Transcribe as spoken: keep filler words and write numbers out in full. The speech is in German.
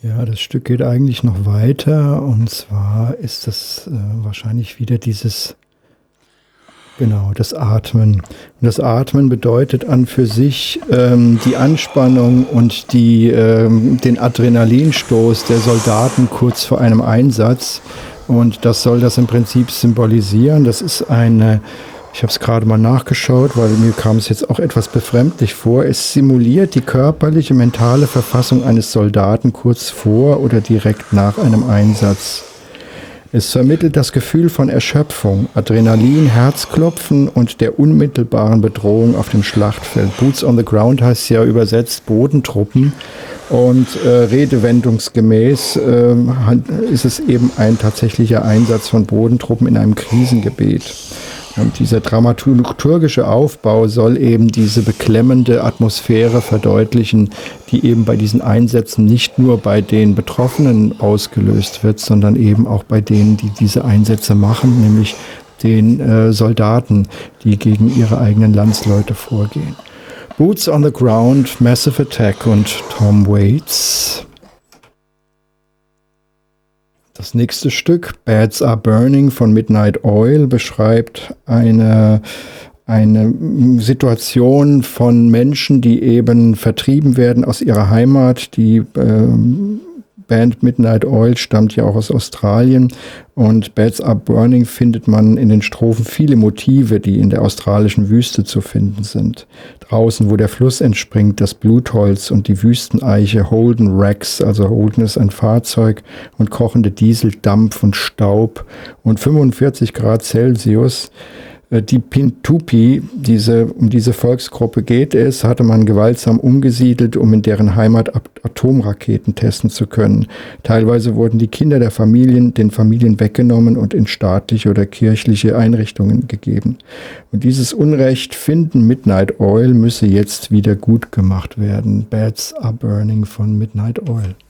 Ja, das Stück geht eigentlich noch weiter, und zwar ist das äh, wahrscheinlich wieder dieses, genau, das Atmen. Und das Atmen bedeutet an für sich ähm, die Anspannung und die, ähm, den Adrenalinstoß der Soldaten kurz vor einem Einsatz. Und das soll das im Prinzip symbolisieren. Das ist eine, ich habe es gerade mal nachgeschaut, weil mir kam es jetzt auch etwas befremdlich vor. Es simuliert die körperliche, mentale Verfassung eines Soldaten kurz vor oder direkt nach einem Einsatz. Es vermittelt das Gefühl von Erschöpfung, Adrenalin, Herzklopfen und der unmittelbaren Bedrohung auf dem Schlachtfeld. Boots on the Ground heißt ja übersetzt Bodentruppen, und äh, redewendungsgemäß äh, ist es eben ein tatsächlicher Einsatz von Bodentruppen in einem Krisengebiet. Und dieser dramaturgische Aufbau soll eben diese beklemmende Atmosphäre verdeutlichen, die eben bei diesen Einsätzen nicht nur bei den Betroffenen ausgelöst wird, sondern eben auch bei denen, die diese Einsätze machen, nämlich den äh, Soldaten, die gegen ihre eigenen Landsleute vorgehen. Boots on the Ground, Massive Attack und Tom Waits. Das nächste Stück, Bats Are Burning von Midnight Oil, beschreibt eine, eine Situation von Menschen, die eben vertrieben werden aus ihrer Heimat. Die ähm, Band Midnight Oil stammt ja auch aus Australien, und Bats Are Burning findet man in den Strophen viele Motive, die in der australischen Wüste zu finden sind. Draußen, wo der Fluss entspringt, das Blutholz und die Wüsteneiche Holden Rex, also Holden ist ein Fahrzeug, und kochende Diesel, Dampf und Staub und fünfundvierzig Grad Celsius. Die Pintupi, diese, um diese Volksgruppe geht es, hatte man gewaltsam umgesiedelt, um in deren Heimat Atomraketen testen zu können. Teilweise wurden die Kinder der Familien den Familien weggenommen und in staatliche oder kirchliche Einrichtungen gegeben. Und dieses Unrecht, finden Midnight Oil, müsse jetzt wieder gut gemacht werden. Bats Are Burning von Midnight Oil.